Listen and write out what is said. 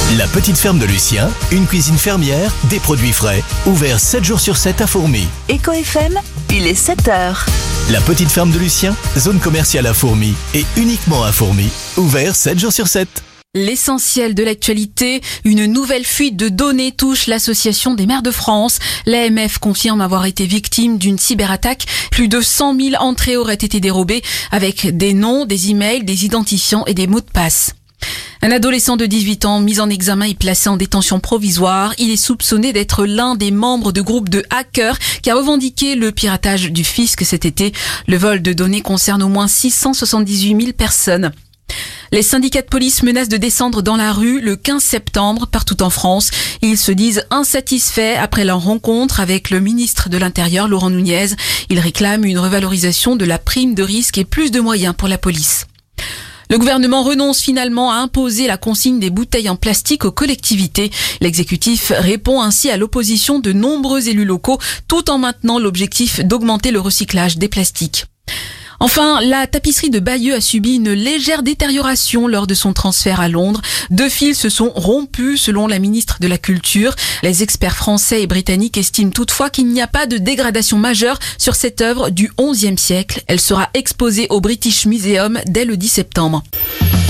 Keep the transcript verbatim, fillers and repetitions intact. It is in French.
La petite ferme de Lucien, une cuisine fermière, des produits frais. Ouvert sept jours sur sept à Fourmi. Éco F M, il est sept heures. La petite ferme de Lucien, zone commerciale à Fourmi et uniquement à Fourmi. Ouvert sept jours sur sept. L'essentiel de l'actualité, une nouvelle fuite de données touche l'Association des maires de France. L'A M F confirme avoir été victime d'une cyberattaque. Plus de cent mille entrées auraient été dérobées avec des noms, des emails, des identifiants et des mots de passe. Un adolescent de dix-huit ans mis en examen et placé en détention provisoire. Il est soupçonné d'être l'un des membres de groupes de hackers qui a revendiqué le piratage du fisc cet été. Le vol de données concerne au moins six cent soixante-dix-huit mille personnes. Les syndicats de police menacent de descendre dans la rue le quinze septembre partout en France. Ils se disent insatisfaits après leur rencontre avec le ministre de l'Intérieur, Laurent Nunez. Ils réclament une revalorisation de la prime de risque et plus de moyens pour la police. Le gouvernement renonce finalement à imposer la consigne des bouteilles en plastique aux collectivités. L'exécutif répond ainsi à l'opposition de nombreux élus locaux, tout en maintenant l'objectif d'augmenter le recyclage des plastiques. Enfin, la tapisserie de Bayeux a subi une légère détérioration lors de son transfert à Londres. Deux fils se sont rompus selon la ministre de la Culture. Les experts français et britanniques estiment toutefois qu'il n'y a pas de dégradation majeure sur cette œuvre du onzième siècle. Elle sera exposée au British Museum dès le dix septembre.